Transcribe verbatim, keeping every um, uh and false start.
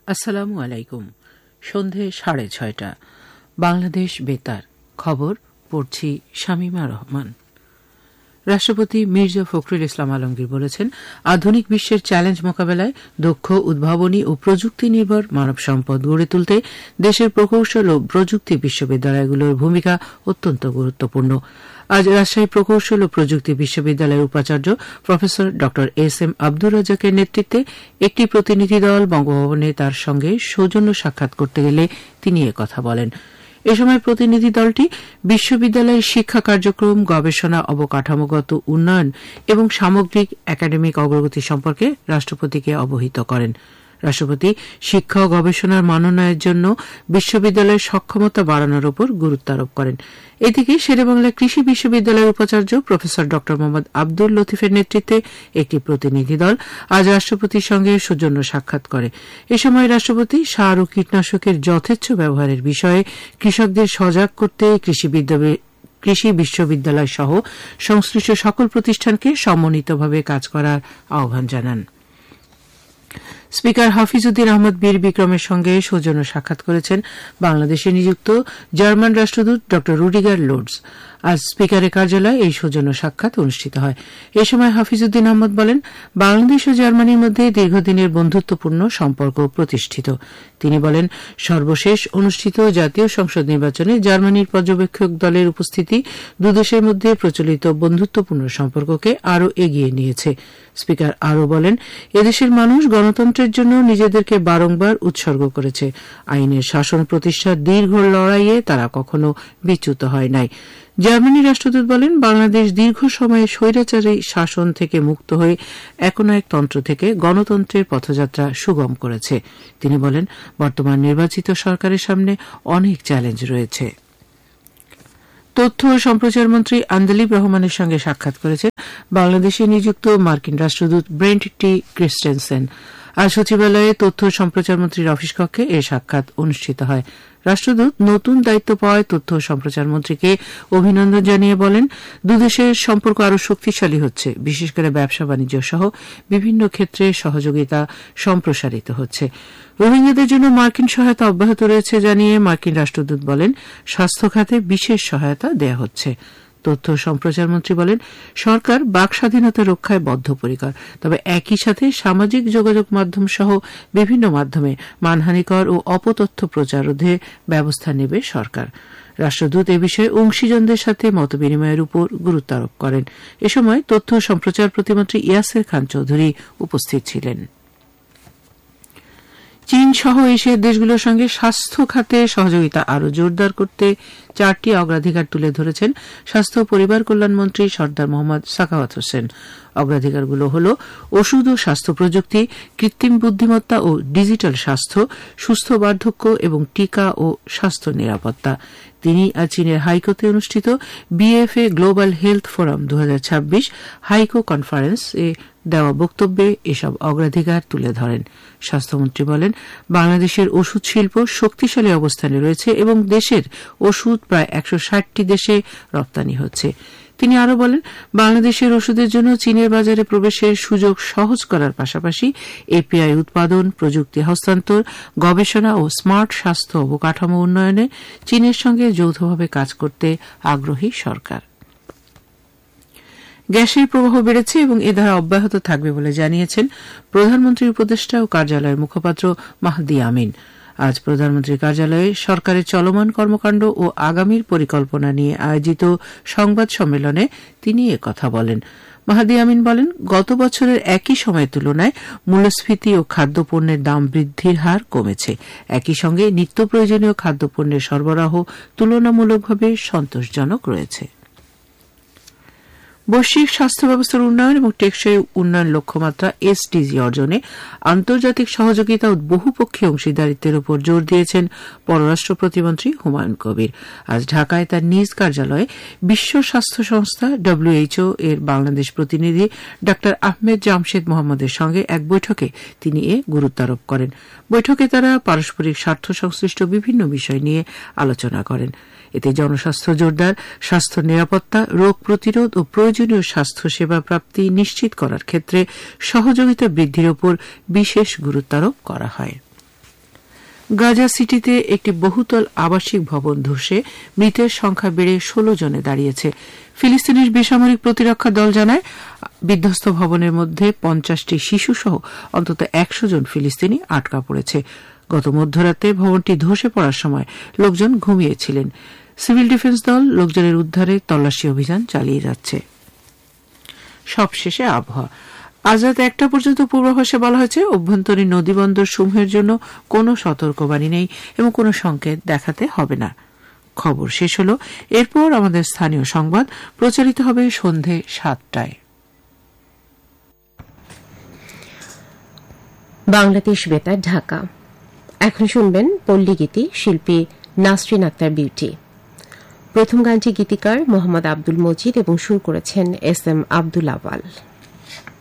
আসসালামু আলাইকুম। সন্ধে সাড়ে ছয়টা বাংলাদেশ বেতার খবর পড়ছি শামীমা রহমান। রাষ্ট্রপতি মির্জা ফখরুল ইসলাম আলমগীর বলেছেন, আধুনিক বিশ্বের চ্যালেঞ্জ মোকাবেলায় দক্ষ, উদ্ভাবনী ও প্রযুক্তি নির্ভর মানব সম্পদ গড়ে তুলতে দেশের প্রকৌশল ও প্রযুক্তি বিশ্ববিদ্যালয়গুলোর ভূমিকা অত্যন্ত গুরুত্বপূর্ণ। আজ রাজশাহী প্রকৌশল ও প্রযুক্তি বিশ্ববিদ্যালয়ের উপাচার্য প্রফেসর ড এস এম আব্দুর রাজ্জাকের নেতৃত্বে একটি প্রতিনিধি দল বঙ্গভবনে তার সঙ্গে সৌজন্য সাক্ষাৎ করতে গেলে তিনি একথা বলেন। এ সময় প্রতিনিধি দলটি বিশ্ববিদ্যালয়ের শিক্ষা কার্যক্রম, গবেষণা, অবকাঠামোগত উন্নয়ন এবং সামগ্রিক একাডেমিক অগ্রগতি সম্পর্কে রাষ্ট্রপতিকে অবহিত করেন। রাষ্ট্রপতি শিক্ষা ও গবেষণার মানোন্নয়নের জন্য বিশ্ববিদ্যালয়ের সক্ষমতা বাড়ানোর উপর গুরুত্ব আরোপ করেন। এদিকে শেরেবাংলা কৃষি বিশ্ববিদ্যালয়ের উপাচার্য প্রফেসর ড মোহাম্মদ আব্দুল লতিফের নেতৃত্বে একটি প্রতিনিধি দল আজ রাষ্ট্রপতির সঙ্গে সৌজন্য সাক্ষাৎ করে। এ সময় রাষ্ট্রপতি সার ও কীটনাশকের যথেচ্ছ ব্যবহারের বিষয়ে কৃষকদের সজাগ করতে কৃষি কৃষি বিশ্ববিদ্যালয় সহ সংশ্লিষ্ট সকল প্রতিষ্ঠানকে সমন্বিতভাবে কাজ করার আহ্বান জানান। স্পিকার হাফিজউদ্দিন আহমদ বীর বিক্রমের সঙ্গে সৌজন্য সাক্ষাৎ করেছেন বাংলাদেশে নিযুক্ত জার্মান রাষ্ট্রদূত ড রুডিগার লোডস। আজ স্পিকারের কার্যালয়ে এই সৌজন্য সাক্ষাৎ অনুষ্ঠিত হয়। এ সময় হাফিজউদ্দিন আহমদ বলেন, বাংলাদেশ ও জার্মানির মধ্যে দীর্ঘদিনের বন্ধুত্বপূর্ণ সম্পর্ক প্রতিষ্ঠিত। তিনি বলেন, সর্বশেষ অনুষ্ঠিত জাতীয় সংসদ নির্বাচনে জার্মানির পর্যবেক্ষক দলের উপস্থিতি দুদেশের মধ্যে প্রচলিত বন্ধুত্বপূর্ণ সম্পর্ককে আরও এগিয়ে নিয়েছে। স্পিকার আরও বলেন, এদেশের মানুষ গণতন্ত্রের জন্য নিজেদেরকে বারংবার উৎসর্গ করেছে। আইনের শাসন প্রতিষ্ঠার দীর্ঘ লড়াইয়ে তারা কখনো বিচ্যুত হয় নাই। জার্মানির রাষ্ট্রদূত বলেন, বাংলাদেশ দীর্ঘ সময়ে স্বৈরাচারী শাসন থেকে মুক্ত হয়ে একনায়ক তন্ত্র থেকে গণতন্ত্রের পথযাত্রা সুগম করেছে। তিনি বলেন, বর্তমান নির্বাচিত সরকারের সামনে অনেক চ্যালেঞ্জ রয়েছে। তথ্য ও সম্প্রচার মন্ত্রী আন্দালিব রহমানের সঙ্গে সাক্ষাৎ করেছেন বাংলাদেশে নিযুক্ত মার্কিন রাষ্ট্রদূত ব্রেন্ট টি ক্রিস্টেনসেন। আজ সচিবালয়ে তথ্য ও সম্প্রচার মন্ত্রীর অফিস কক্ষে এ সাক্ষাৎ অনুষ্ঠিত হয়। রাষ্ট্রদূত নতুন দায়িত্ব পাওয়ায় তথ্য ও সম্প্রচার মন্ত্রীকে অভিনন্দন জানিয়ে বলেন, দুদেশের সম্পর্ক আরও শক্তিশালী হচ্ছে, বিশেষ করে ব্যবসা বাণিজ্য সহ বিভিন্ন ক্ষেত্রে সহযোগিতা সম্প্রসারিত হচ্ছে। রোহিঙ্গাদের জন্য মার্কিন সহায়তা অব্যাহত রয়েছে জানিয়ে মার্কিন রাষ্ট্রদূত বলেন, স্বাস্থ্য খাতে বিশেষ সহায়তা দেয়া হচ্ছে। তথ্য সম্প্রচার মন্ত্রী বলেন, সরকার বাক স্বাধীনতা রক্ষায় বদ্ধপরিকর, তবে একই সাথে সামাজিক যোগাযোগ মাধ্যম সহ বিভিন্ন মাধ্যমে মানহানিকর ও অপতথ্য প্রচার রোধে ব্যবস্থা নেবে সরকার। রাষ্ট্রদূত এ বিষয়ে অংশীজনদের সাথে মতবিনিময়ের উপর গুরুত্ব আরোপ করেন। এ সময় তথ্য সম্প্রচার প্রতিমন্ত্রী ইয়াসের খান চৌধুরী উপস্থিত ছিলেন। চীন সহ এশিয়ার দেশগুলোর সঙ্গে স্বাস্থ্য খাতে সহযোগিতা আরও জোরদার করতে চারটি অগ্রাধিকার তুলে ধরেছেন স্বাস্থ্য ও পরিবার কল্যাণ মন্ত্রী সর্দার মোহাম্মদ সাখাওয়াত হোসেন। অগ্রাধিকারগুলো হল ওষুধ ও স্বাস্থ্য প্রযুক্তি, কৃত্রিম বুদ্ধিমত্তা ও ডিজিটাল স্বাস্থ্য, সুস্থ বার্ধক্য এবং টিকা ও স্বাস্থ্য নিরাপত্তা। তিনি আজ চীনের হাইকোতে অনুষ্ঠিত বিএফএ গ্লোবাল হেলথ ফোরাম দু হাজার ছাব্বিশ হাইকো কনফারেন্সে দেওয়া বক্তব্যে এসব অগ্রাধিকার তুলে ধরেন। স্বাস্থ্যমন্ত্রী বলেন, বাংলাদেশের ওষুধ শিল্প শক্তিশালী অবস্থানে রয়েছে এবং দেশের ওষুধ প্রায় একশো ষাটটি দেশে রপ্তানি হচ্ছে। তিনি আরও বলেন, বাংলাদেশের ওষুধের জন্য চীনের বাজারে প্রবেশের সুযোগ সহজ করার পাশাপাশি এপিআই উৎপাদন, প্রযুক্তি হস্তান্তর, গবেষণা ও স্মার্ট স্বাস্থ্য অবকাঠামো উন্নয়নে চীনের সঙ্গে যৌথভাবে কাজ করতে আগ্রহী সরকার। গ্যাসের প্রবাহ বেড়েছে এবং এ ধারা অব্যাহত থাকবে বলে জানিয়েছেন প্রধানমন্ত্রীর উপদেষ্টা ও কার্যালয়ের মুখপাত্র মাহদি আমিন। আজ প্রধানমন্ত্রীর কার্যালয়ে সরকারের চলমান কর্মকাণ্ড ও আগামীর পরিকল্পনা নিয়ে আয়োজিত সংবাদ সম্মেলনে তিনি একথা বলেন। মাহদি আমিন বলেন, গত বছরের একই সময়ের তুলনায় মূল্যস্ফীতি ও খাদ্যপণ্যের দাম বৃদ্ধির হার কমেছে। একই সঙ্গে নিত্য প্রয়োজনীয় খাদ্যপণ্যের সরবরাহ তুলনামূলকভাবে সন্তোষজনক রয়েছে। বৈশ্বিক স্বাস্থ্য ব্যবস্থার উন্নয়ন এবং টেকসই উন্নয়ন লক্ষ্যমাত্রা এসডিজি অর্জনে আন্তর্জাতিক সহযোগিতা ও বহুপক্ষীয় অংশীদারিত্বের উপর জোর দিয়েছেন পররাষ্ট্র প্রতিমন্ত্রী হুমায়ুন কবির। আজ ঢাকায় তার নিজ কার্যালয়ে বিশ্ব স্বাস্থ্য সংস্থা ডব্লিউএইচও এর বাংলাদেশ প্রতিনিধি ডা আহমেদ জামশেদ মোহাম্মদের সঙ্গে এক বৈঠকে তিনি এ গুরুত্ব আরোপ করেন। বৈঠকে তারা পারস্পরিক স্বার্থ সংশ্লিষ্ট বিভিন্ন বিষয় নিয়ে আলোচনা করেন। এতে জনস্বাস্থ্য জোরদার, স্বাস্থ্য নিরাপত্তা, রোগ প্রতিরোধ ও প্রয়োজনীয় স্বাস্থ্য সেবা প্রাপ্তি নিশ্চিত করার ক্ষেত্রে সহযোগিতা বৃদ্ধির উপর বিশেষ গুরুত্বারোপ করা হয়। গাজা সিটিতে একটি বহুতল আবাসিক ভবন ধসে মৃতের সংখ্যা বেড়ে ষোলো জনে দাঁড়িয়েছে। ফিলিস্তিনের বেসামরিক প্রতিরক্ষা দল জানায়, বিধ্বস্ত ভবনের মধ্যে পঞ্চাশটি শিশুসহ অন্তত একশো জন ফিলিস্তিনি আটকা পড়েছে। গত মধ্যরাতে ভবনটি ধসে পড়ার সময় লোকজন ঘুমিয়েছিলেন। সিভিল ডিফেন্স দল লোকজনের উদ্ধারে তল্লাশি অভিযান চালিয়ে যাচ্ছে। সবশেষে আবহাওয়া। আজ রাত একটা পর্যন্ত পূর্বাভাসে বলা হয়েছে অভ্যন্তরীণ নদীবন্দর সমূহের জন্য কোনো সতর্কবাণী নেই এবং কোনো সংকেত দেখাতে হবে না। খবর শেষ হল। এরপর আমাদের স্থানীয় সংবাদ প্রচারিত হবে সন্ধে সাতটায়। বাংলাদেশ বেতার, ঢাকা। এখন শুনবেন পল্লীগীতি, শিল্পী নাসরিন আক্তার বিউটি। প্রথম গানটি গীতিকার মোহাম্মদ আব্দুল মজিদ এবং সুর করেছেন এস এম আব্দুল আওয়াল।